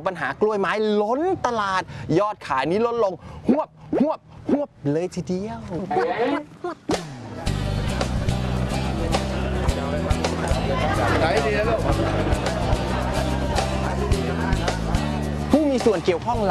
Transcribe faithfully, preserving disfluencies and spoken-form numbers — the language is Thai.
ปัญหากล้วยไม้ล้นตลาดยอดขายนี้ลดลงหวบหวบหวบเลยทีเดียวผู้มีส่วนเกี่ยวข้อง